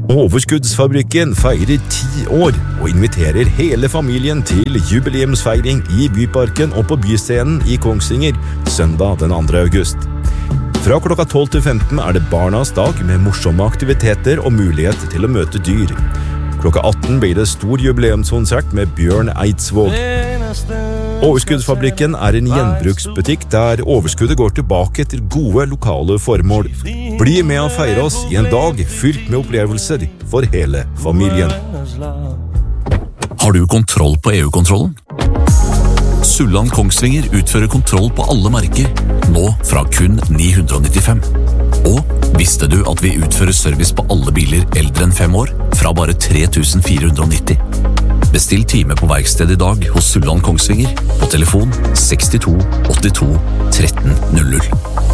Overskuddsfabrikken feirer 10 år og inviterer hele familien til jubileumsfeiring i Byparken og på Byscenen i Kongsvinger søndag den 2. august. Fra klokka 12 til 15 er det barnas dag med morsomme aktiviteter og mulighet til å møte dyr. Klokka 18 blir det stor jubileumskonsert med Bjørn Eidsvåg. Overskuddsfabrikken er en gjenbruksbutikk der overskuddet går tilbake til gode lokale formål. Bli med og feire oss i en dag fylt med opplevelser for hele familien. Har du kontroll på EU-kontrollen? Sulland Kongsvinger utfører kontroll på alle merker, nå fra kun 995. Og visste du at vi utfører service på alle biler eldre enn 5 år, fra bare 3490? Bestill time på verksted i dag hos Sulland Kongsvinger på telefon 62 82 13 00.